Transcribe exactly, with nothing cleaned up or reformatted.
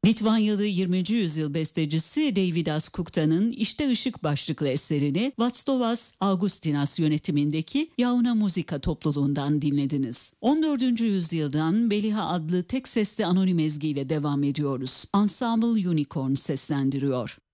Litvanyalı yirminci yüzyıl bestecisi David Askukta'nın İşte Işık başlıklı eserini Vatstovas Augustinas yönetimindeki Jauna Muzika topluluğundan dinlediniz. on dördüncü yüzyıldan Beliha adlı tek sesli anonim ezgiyle devam ediyoruz. Ensemble Unicorn seslendiriyor.